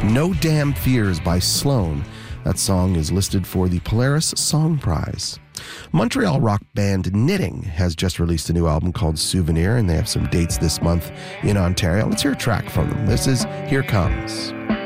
No Damn Fears by Sloan. That song is listed for the Polaris Song Prize. Montreal rock band Knitting has just released a new album called Souvenir, and they have some dates this month in Ontario. Let's hear a track from them. This is Here Comes.